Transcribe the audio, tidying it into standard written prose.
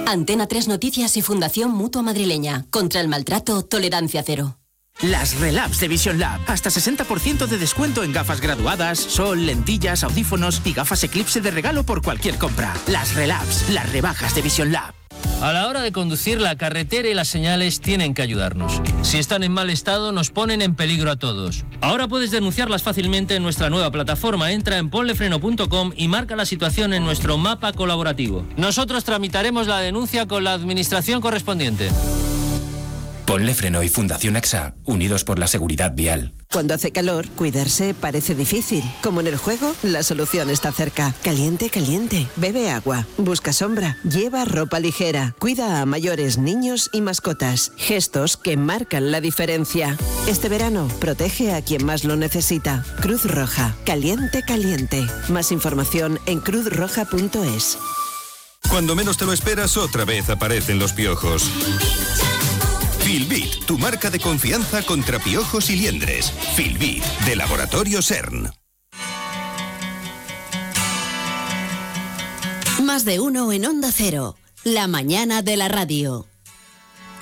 Antena 3 Noticias y Fundación Mutua Madrileña. Contra el maltrato, tolerancia cero. Las Relabs de Vision Lab. Hasta 60% de descuento en gafas graduadas, sol, lentillas, audífonos y gafas Eclipse de regalo por cualquier compra. Las Relabs, las rebajas de Vision Lab. A la hora de conducir, la carretera y las señales tienen que ayudarnos. Si están en mal estado, nos ponen en peligro a todos. Ahora puedes denunciarlas fácilmente en nuestra nueva plataforma. Entra en ponlefreno.com y marca la situación en nuestro mapa colaborativo. Nosotros tramitaremos la denuncia con la administración correspondiente. Ponle Freno y Fundación AXA, unidos por la seguridad vial. Cuando hace calor, cuidarse parece difícil. Como en el juego, la solución está cerca. Caliente, caliente. Bebe agua. Busca sombra. Lleva ropa ligera. Cuida a mayores, niños y mascotas. Gestos que marcan la diferencia. Este verano, protege a quien más lo necesita. Cruz Roja. Caliente, caliente. Más información en cruzroja.es. Cuando menos te lo esperas, otra vez aparecen los piojos. Filbit, tu marca de confianza contra piojos y liendres. Filbit, de Laboratorio CERN. Más de uno en Onda Cero, la mañana de la radio.